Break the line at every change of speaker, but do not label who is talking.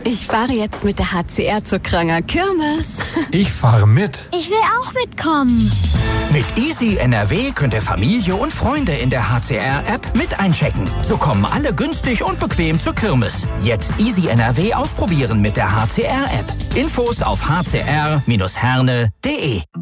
Ich fahre jetzt mit der HCR zur Kranger Kirmes.
Ich fahre mit.
Ich will auch mitkommen.
Mit Easy NRW könnt ihr Familie und Freunde in der HCR-App mit einchecken. So kommen alle günstig und bequem zur Kirmes. Jetzt Easy NRW ausprobieren mit der HCR-App. Infos auf hcr-herne.de